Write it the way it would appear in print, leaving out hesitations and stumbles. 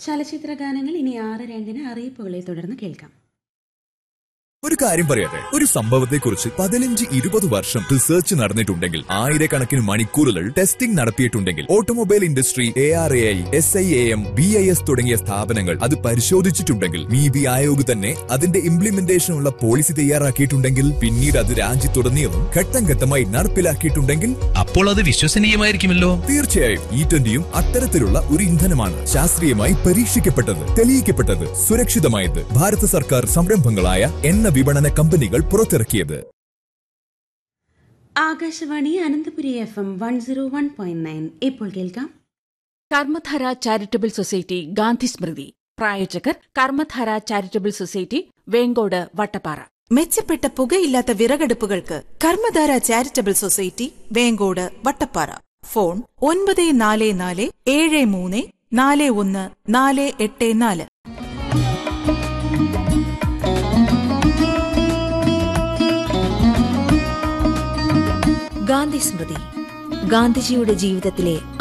ചലച്ചിത്ര ഗാനങ്ങൾ ഇനി 6:02 അറിയിപ്പുകളെ തുടർന്ന് കേൾക്കാം. ഒരു കാര്യം പറയട്ടെ, ഒരു സംഭവത്തെക്കുറിച്ച് 15-20 വർഷം റിസർച്ച് നടന്നിട്ടുണ്ടെങ്കിൽ, ആയിരക്കണക്കിന് മണിക്കൂറുകൾ testing നടത്തിയിട്ടുണ്ടെങ്കിൽ, automobile industry, ARAI, SIAM, BIS തുടങ്ങിയ സ്ഥാപനങ്ങൾ അത് പരിശോധിച്ചിട്ടുണ്ടെങ്കിൽ, നീതി ആയോഗ് തന്നെ അതിന്റെ ഇംപ്ലിമെന്റേഷനുള്ള പോളിസി തയ്യാറാക്കിയിട്ടുണ്ടെങ്കിൽ, പിന്നീട് അത് രാജ്യത്തുടനീളം ഘട്ടം ഘട്ടമായി നടപ്പിലാക്കിയിട്ടുണ്ടെങ്കിൽ, അപ്പോൾ അത് വിശ്വസനീയമായിരിക്കുമല്ലോ. തീർച്ചയായും E20യും അത്തരത്തിലുള്ള ഒരു ഇന്ധനമാണ്. ശാസ്ത്രീയമായി പരീക്ഷിക്കപ്പെട്ടത്, തെളിയിക്കപ്പെട്ടത്, സുരക്ഷിതമായത്. ഭാരത സർക്കാർ സംരംഭങ്ങളായ എണ്ണ വിപണന കമ്പനികൾ പുറത്തിറക്കിയത്. ആകാശവാണി അനന്തപുരി FM 101.9. ഇപ്പോൾ കേൾക്കാം കർമ്മധാര ചാരിറ്റബിൾ സൊസൈറ്റി ഗാന്ധി സ്മൃതി. പ്രായോജകർ കർമ്മധാര ചാരിറ്റബിൾ സൊസൈറ്റി, വേങ്കോട്, വട്ടപ്പാറ. മെച്ചപ്പെട്ട പുകയില്ലാത്ത വിറകടുപ്പുകൾക്ക് Karmadhara charitable society, Vengode, Vattappara. Phone 9473341484. Gandhi സ്മൃതി. ഗാന്ധിജിയുടെ ജീവിതത്തിലെ